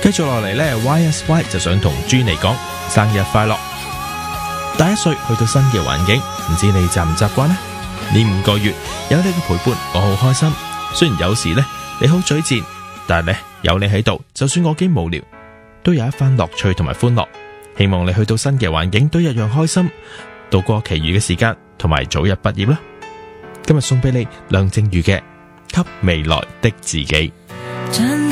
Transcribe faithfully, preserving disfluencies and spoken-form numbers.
繼續落嚟呢 Y S Y 就想同 Jenny 講生日快樂。大一歲去到新嘅環境，唔知你習唔習慣呢？呢五個月有你嘅陪伴，我好開心。雖然有時呢你好嘴賤，但係呢有你喺度，就算我幾無聊，都有一番樂趣同埋歡樂。希望你去到新嘅環境都一樣開心，度過其餘嘅時間，同埋早日畢業啦。今日送俾你梁靜茹嘅《給未來的自己》。